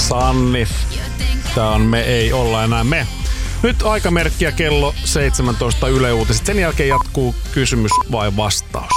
Sanni. Tää on Me ei olla enää me. Nyt aikamerkkiä kello 17 Yle Uutiset. Sen jälkeen jatkuu kysymys vai vastaus.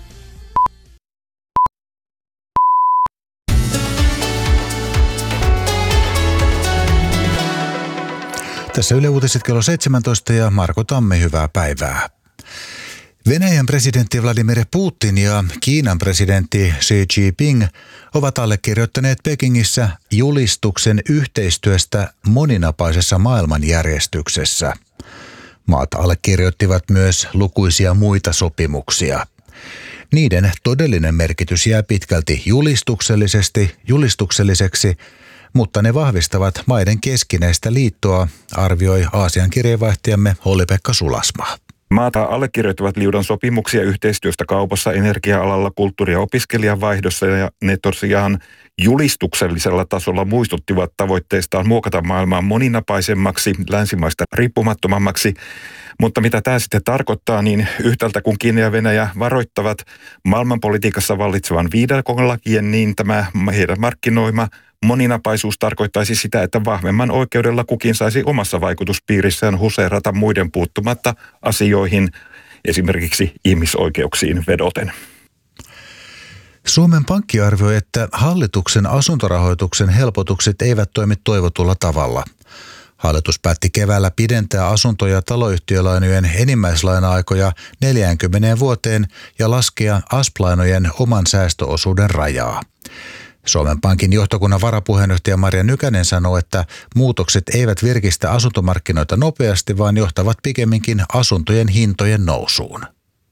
Tässä Yle Uutiset kello 17 ja Marko Tamme, hyvää päivää. Venäjän presidentti Vladimir Putin ja Kiinan presidentti Xi Jinping ovat allekirjoittaneet Pekingissä julistuksen yhteistyöstä moninapaisessa maailmanjärjestyksessä. Maat allekirjoittivat myös lukuisia muita sopimuksia. Niiden todellinen merkitys jää pitkälti julistukselliseksi, mutta ne vahvistavat maiden keskinäistä liittoa, arvioi Aasian kirjeenvaihtajamme Olli-Pekka Sulasmaa. Maata allekirjoittavat liudan sopimuksia yhteistyöstä kaupassa, energia-alalla, kulttuuri- ja opiskelijavaihdossa, ja ne tosiaan julistuksellisella tasolla muistuttivat tavoitteistaan muokata maailmaa moninapaisemmaksi, länsimaista riippumattomammaksi. Mutta mitä tämä sitten tarkoittaa, niin yhtäältä kun Kiina ja Venäjä varoittavat maailmanpolitiikassa vallitsevan viidakon lakien, niin tämä heidän markkinoima moninapaisuus tarkoittaisi sitä, että vahvemman oikeudella kukin saisi omassa vaikutuspiirissään huseerata muiden puuttumatta asioihin, esimerkiksi ihmisoikeuksiin vedoten. Suomen Pankki arvioi, että hallituksen asuntorahoituksen helpotukset eivät toimi toivotulla tavalla. Hallitus päätti keväällä pidentää asunto- ja taloyhtiölainojen enimmäislaina-aikoja 40 vuoteen ja laskea ASP-lainojen oman säästöosuuden rajaa. Suomen Pankin johtokunnan varapuheenjohtaja Marja Nykänen sanoo, että muutokset eivät virkistä asuntomarkkinoita nopeasti, vaan johtavat pikemminkin asuntojen hintojen nousuun.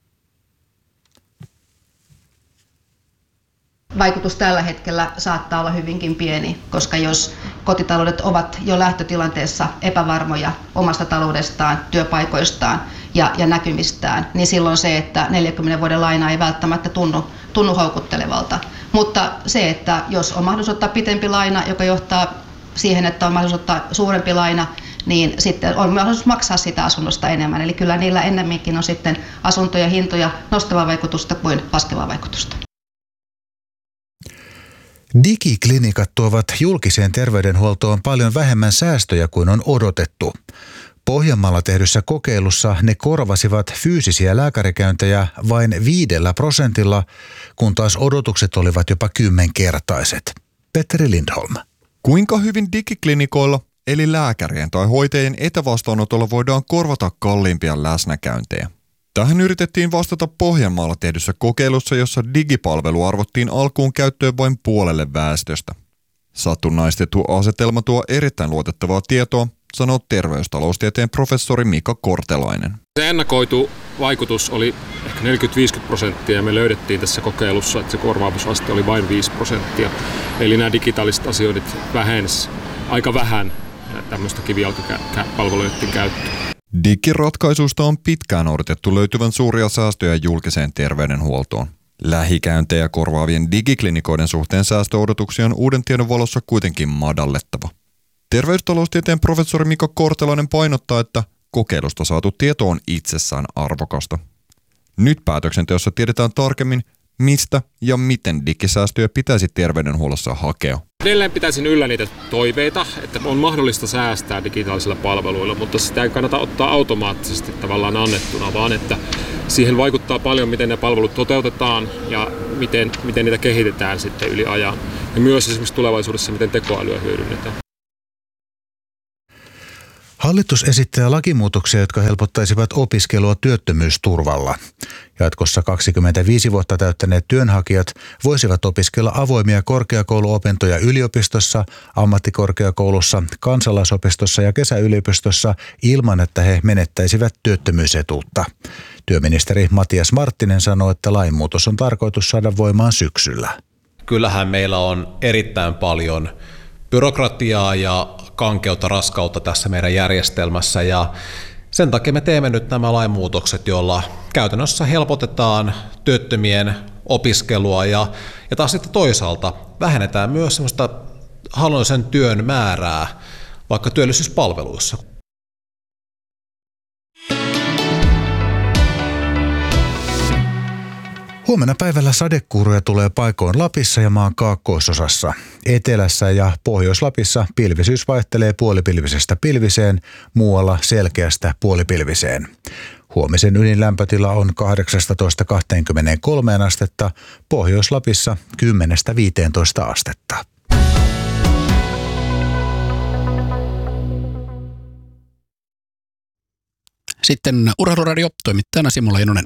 Vaikutus tällä hetkellä saattaa olla hyvinkin pieni, koska jos kotitaloudet ovat jo lähtötilanteessa epävarmoja omasta taloudestaan, työpaikoistaan ja näkymistään, niin silloin se, että 40 vuoden laina ei välttämättä tunnu houkuttelevalta. Mutta se, että jos on mahdollisuus ottaa pitempi laina, joka johtaa siihen, että on mahdollisuus ottaa suurempi laina, niin sitten on mahdollisuus maksaa sitä asunnosta enemmän. Eli kyllä niillä ennemminkin on sitten asuntojen hintoja nostavaa vaikutusta kuin laskevaa vaikutusta. Digiklinikat tuovat julkiseen terveydenhuoltoon paljon vähemmän säästöjä kuin on odotettu. Pohjanmaalla tehdyssä kokeilussa ne korvasivat fyysisiä lääkärikäyntejä vain 5%, kun taas odotukset olivat jopa 10-kertaiset. Petteri Lindholm. Kuinka hyvin digiklinikoilla eli lääkärien tai hoitajien etävastaanotolla voidaan korvata kalliimpia läsnäkäyntejä? Tähän yritettiin vastata Pohjanmaalla tehdyssä kokeilussa, jossa digipalvelu arvottiin alkuun käyttöön vain puolelle väestöstä. Satunnaistettu asetelma tuo erittäin luotettavaa tietoa, sanoo terveystaloustieteen professori Mika Kortelainen. Se ennakoitu vaikutus oli ehkä 40-50% ja me löydettiin tässä kokeilussa, että se korvaavuusaste oli vain 5%. Eli nämä digitaaliset asioidet vähensivät aika vähän tämmöistä kivijalkapalveluiden käyttöä. Digiratkaisuista on pitkään odotettu löytyvän suuria säästöjä julkiseen terveydenhuoltoon. Lähikäyntejä korvaavien digiklinikoiden suhteen säästöodotuksia on uuden tiedon valossa kuitenkin madallettava. Terveystaloustieteen professori Mika Kortelainen painottaa, että kokeilusta saatu tieto on itsessään arvokasta. Nyt päätöksenteossa tiedetään tarkemmin, mistä ja miten digisäästöjä pitäisi terveydenhuollossa hakea. Edelleen pitäisin yllä niitä toiveita, että on mahdollista säästää digitaalisilla palveluilla, mutta sitä ei kannata ottaa automaattisesti tavallaan annettuna, vaan että siihen vaikuttaa paljon, miten ne palvelut toteutetaan ja miten niitä kehitetään sitten yli ajan. Ja myös esimerkiksi tulevaisuudessa, miten tekoälyä hyödynnetään. Hallitus esittää lakimuutoksia, jotka helpottaisivat opiskelua työttömyysturvalla. Jatkossa 25 vuotta täyttäneet työnhakijat voisivat opiskella avoimia korkeakouluopintoja yliopistossa, ammattikorkeakoulussa, kansalaisopistossa ja kesäyliopistossa ilman, että he menettäisivät työttömyysetuutta. Työministeri Matias Marttinen sanoi, että lainmuutos on tarkoitus saada voimaan syksyllä. Kyllähän meillä on erittäin paljon byrokratiaa ja kankeutta, raskautta tässä meidän järjestelmässä ja sen takia me teemme nyt nämä lainmuutokset, joilla käytännössä helpotetaan työttömien opiskelua ja taas sitten toisaalta vähennetään myös semmoista hallinnollisen työn määrää vaikka työllisyyspalveluissa. Huomenna päivällä sadekuuroja tulee paikoin Lapissa ja maan kaakkoisosassa. Etelässä ja Pohjois-Lapissa pilvisyys vaihtelee puolipilvisestä pilviseen, muualla selkeästä puolipilviseen. Huomisen ydinlämpötila on 18-23 astetta, Pohjois-Lapissa 10-15 astetta. Sitten Urheiluradio, toimittajana Simo Leinonen.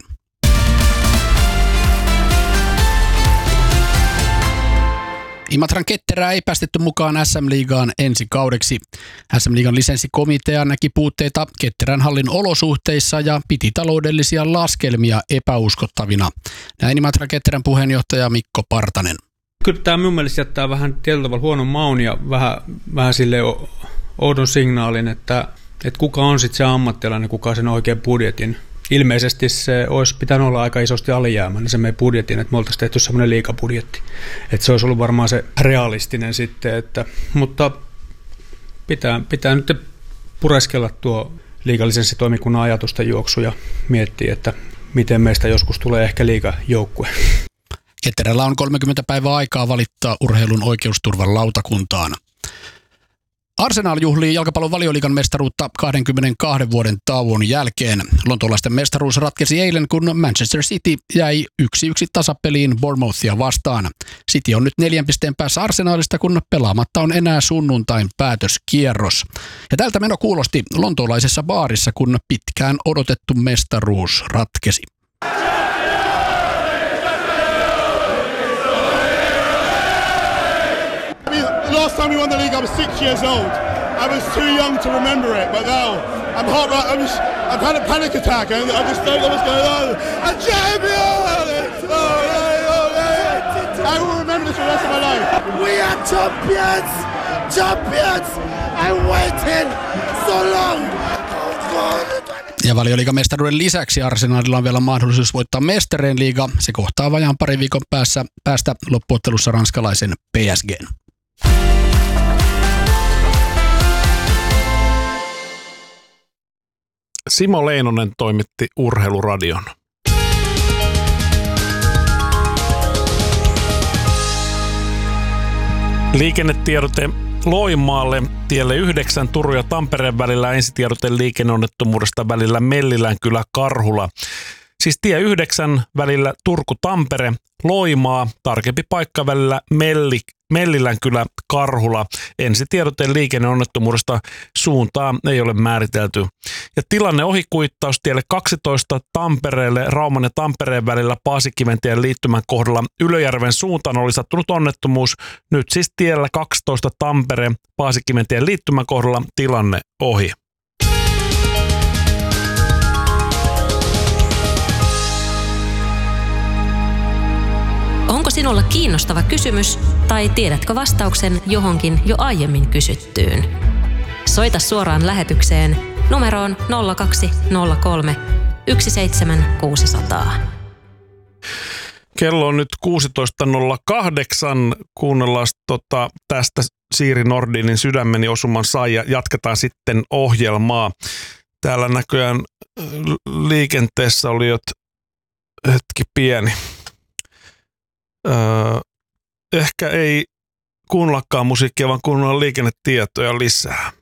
Imatran Ketterää ei päästetty mukaan SM-liigaan ensi kaudeksi. SM-liigan lisenssikomitea näki puutteita Ketterän hallin olosuhteissa ja piti taloudellisia laskelmia epäuskottavina. Näin Imatran Ketterän puheenjohtaja Mikko Partanen. Kyllä tämä minun mielestä jättää vähän tietyllä tavalla huonon maun ja vähän silleen oudon signaalin, että kuka on sitten se ammattilainen, kuka sen oikein budjetin. Ilmeisesti se olisi pitänyt olla aika isosti alijäämäinen se meidän budjetin, että me oltaisiin tehty semmoinen liigabudjetti. Että se olisi ollut varmaan se realistinen sitten, mutta pitää nyt pureskella tuo liigalisenssitoimikunnan ajatusten juoksu ja miettiä, että miten meistä joskus tulee ehkä liigajoukkue. Ketterällä on 30 päivää aikaa valittaa urheilun oikeusturvan lautakuntaan. Arsenal juhlii jalkapallon Valioliigan mestaruutta 22 vuoden tauon jälkeen. Lontoolaisten mestaruus ratkesi eilen, kun Manchester City jäi 1-1 tasapeliin Bournemouthia vastaan. City on nyt 4 pisteen päässä Arsenalista, kun pelaamatta on enää sunnuntain päätöskierros. Ja tältä meno kuulosti lontoolaisessa baarissa, kun pitkään odotettu mestaruus ratkesi. Last time we won the league, I was 6 years old. I was too young to remember it, but now I've had a panic attack, and I just don't know what's going on. A champion! I will remember this for the rest of my life. We are champions! Champions! I waited so long! Ja Valioliigan mestaruuden lisäksi Arsenalilla on vielä mahdollisuus voittaa Mestarien liiga. Se kohtaa vajaan parin viikon päästä loppuottelussa ranskalaisen PSG:n. Simo Leinonen toimitti Urheiluradion. Liikennetiedote Loimaalle tielle 9 Turun ja Tampereen välillä, ensitiedote liikenneonnettomuudesta välillä Mellilän-kylä Karhula. Siis tie 9 välillä Turku-Tampere, Loimaa, tarkempi paikka välillä Mellilän-kylä Karhula. Ensitiedote liikenneonnettomuudesta, suuntaa ei ole määritelty. Ja tilanne ohikuittaus tielle 12 Tampereelle, Rauman ja Tampereen välillä Paasikiventien liittymän kohdalla Ylöjärven suuntaan oli sattunut onnettomuus. Nyt siis tiellä 12 Tampere, Paasikiventien liittymän kohdalla tilanne ohi. Onko sinulla kiinnostava kysymys tai tiedätkö vastauksen johonkin jo aiemmin kysyttyyn? Soita suoraan lähetykseen numeroon 0203 17600. Kello on nyt 16.08. Kuunnellaan tästä Siiri Nordinin Sydämeni osuman sai ja jatketaan sitten ohjelmaa. Täällä näköjään liikenteessä oli hetki pieni. Ehkä ei kuunnellakaan musiikkia, vaan kuunnella liikennetietoja lisää.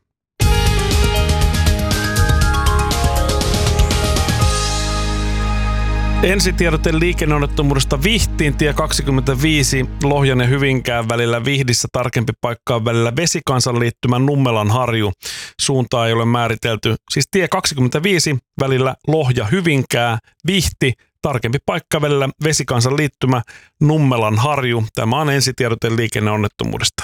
Ensitiedote liikenneonnettomuudesta Vihtiin, tie 25, Lohjan ja Hyvinkään välillä Vihdissä, tarkempi paikka on välillä Vesikansan liittymän Nummelan harju. Suuntaa ei ole määritelty. Siis tie 25 välillä Lohja Hyvinkää, Vihti, tarkempi paikka välillä Vesikansan liittymä Nummelan harju. Tämä on ensitiedote liikenneonnettomuudesta.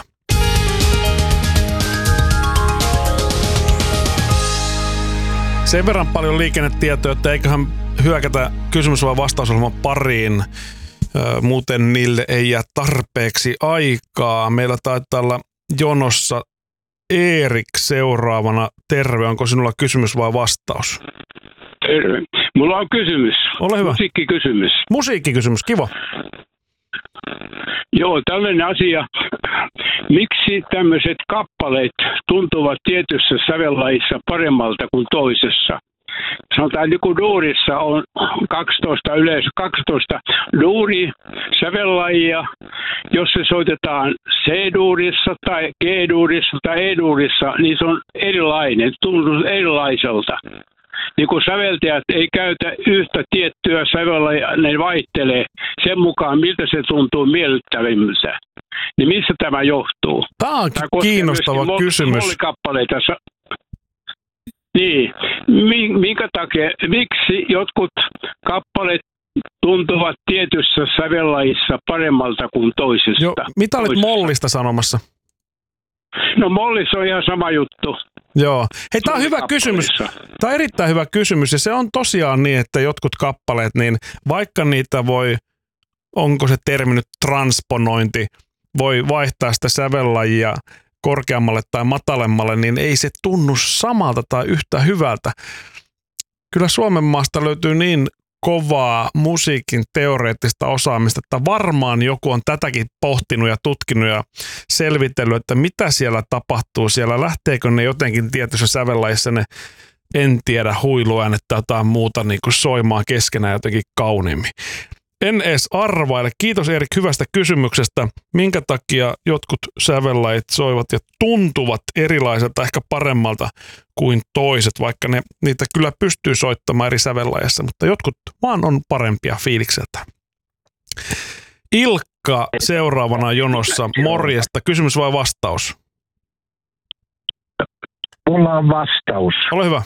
Sen verran paljon liikennetietoja, että eiköhän hyökätä kysymys- vai vastausohjelman pariin. Muuten niille ei jää tarpeeksi aikaa. Meillä taitaa olla jonossa Erik seuraavana. Terve, onko sinulla kysymys vai vastaus? Terve. Mulla on kysymys. Ole hyvä. Musiikkikysymys. Musiikkikysymys, kiva. Joo, tällainen asia. Miksi tämmöiset kappaleet tuntuvat tietyssä sävellajissa paremmalta kuin toisessa? sanotaan niin kuin duurissa on 12 duuri sävellajia. Jos se soitetaan C-duurissa tai G-duurissa tai E-duurissa, niin se on erilainen, tuntuu erilaiselta. Niin kun säveltäjät ei käytä yhtä tiettyä sävellajia, ne vaihtelee sen mukaan, miltä se tuntuu miellyttävimmältä. Niin missä tämä johtuu? Tämä on kiinnostava kysymys. Niin. Minkä takia, miksi jotkut kappaleet tuntuvat tietyssä sävellajissa paremmalta kuin toisesta? Joo, mitä olit mollista sanomassa? No mollissa on ihan sama juttu. Joo. Hei, tämä on hyvä kysymys. Tämä on erittäin hyvä kysymys ja se on tosiaan niin, että jotkut kappaleet, niin vaikka niitä voi, onko se termi nyt transponointi, voi vaihtaa sitä sävellajia korkeammalle tai matalemmalle, niin ei se tunnu samalta tai yhtä hyvältä. Kyllä Suomen maasta löytyy niin kovaa musiikin teoreettista osaamista, että varmaan joku on tätäkin pohtinut ja tutkinut ja selvitellyt, että mitä siellä tapahtuu siellä. Lähteekö ne jotenkin tietyssä sävellajissa ne, en tiedä, huiluäänet tai jotain muuta niin kuin soimaan keskenään jotenkin kauniimmin. En edes arvaile. Kiitos Erik hyvästä kysymyksestä. Minkä takia jotkut sävellajit soivat ja tuntuvat erilaiselta, ehkä paremmalta kuin toiset, vaikka niitä kyllä pystyy soittamaan eri sävellajissa, mutta jotkut vaan on parempia fiilikseltä. Ilkka seuraavana jonossa. Morjesta. Kysymys vai vastaus? Mulla on vastaus. Ole hyvä.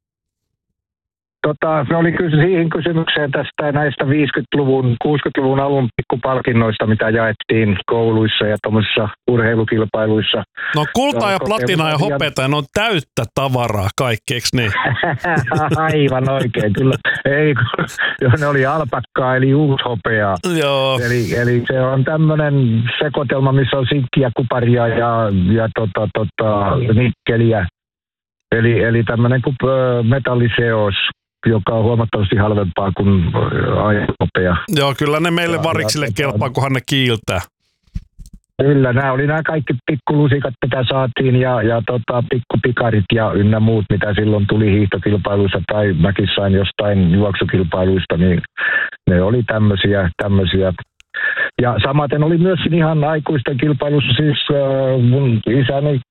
Se oli siihen kysymykseen tästä näistä 50-luvun, 60-luvun alun pikkupalkinnoista, mitä jaettiin kouluissa ja tuommoisissa urheilukilpailuissa. No kultaa ja platinaa ja hopeata, ne on täyttä tavaraa kaikki, eikö niin? Aivan oikein, kyllä. Ei, ne oli alpakkaa eli uushopeaa. Joo. Eli se on tämmöinen sekoitelma, missä on sinkkiä, kuparia ja nikkeliä. Eli tämmöinen kuin metalliseos, joka on huomattavasti halvempaa kuin hopea. Joo, kyllä ne meille variksille kelpaa, kunhan ne kiiltää. Kyllä, nämä oli nämä kaikki pikkulusikat, mitä saatiin ja pikkupikarit ja ynnä muut, mitä silloin tuli hiihtokilpailuissa tai mäkin sain jostain juoksukilpailuista, niin ne oli tämmöisiä. Ja samaten oli myös ihan aikuisten kilpailussa, siis mun isäni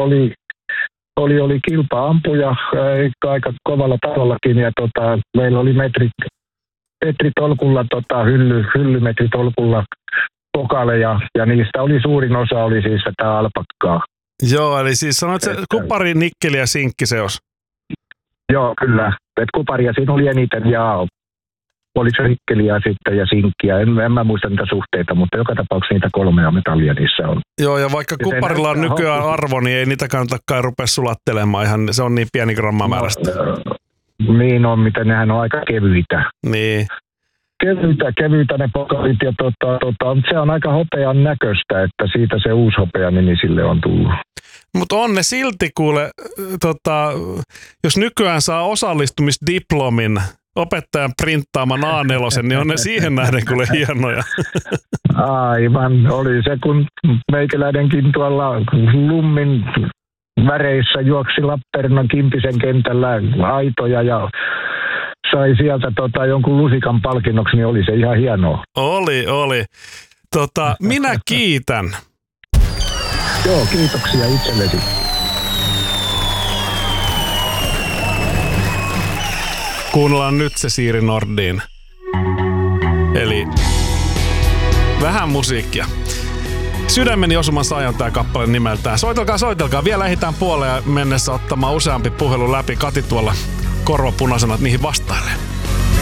oli kilpa-ampuja aika kovalla tavallakin ja meillä oli metritolkulla, hyllymetritolkulla pokaleja ja niistä oli suurin osa oli siis tätä alpakkaa. Joo, eli siis sanoit se kupari, nikkeli ja sinkkiseos. Joo, kyllä. Et kuparia siinä oli eniten ja oli se nikkeliä sitten ja sinkkiä. En mä muista niitä suhteita, mutta joka tapauksessa niitä 3 metallia niissä on. Joo, ja vaikka kuparilla on nykyään arvo, niin ei niitä kannatakaan rupea sulattelemaan. Ihan, se on niin pieni grammamäärästä. Niin on, miten nehän on aika kevyitä. Niin. Kevyitä ne pokalit ja se on aika hopean näköistä, että siitä se uusi hopea nimi sille on tullut. Mutta on ne silti kuule, jos nykyään saa osallistumisdiplomin opettajan printtaaman A4, niin on ne siihen nähden kuule hienoja. Aivan, oli se kun meikäläinenkin tuolla Lummin väreissä juoksi Lappeenrannan Kimpisen kentällä aitoja ja sai sieltä jonkun lusikan palkinnoksi, niin oli se ihan hienoa. Oli. Minä kiitän. Joo, kiitoksia itsellesi. Kuunnellaan nyt se Siiri Nordin. Eli vähän musiikkia. Sydämeni osuman saajan tää kappale nimeltään. Soitelkaa. Vielä ehditään puoleen mennessä ottamaan useampi puhelu läpi. Kati tuolla korvapunaisena niihin vastailee.